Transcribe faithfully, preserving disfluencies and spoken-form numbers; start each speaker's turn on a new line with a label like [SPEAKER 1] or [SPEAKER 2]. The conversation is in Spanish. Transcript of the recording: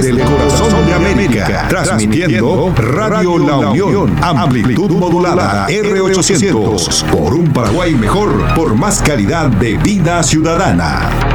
[SPEAKER 1] desde el corazón de América, transmitiendo Radio La Unión, amplitud modulada R ochocientos, por un Paraguay mejor, por más calidad de vida ciudadana.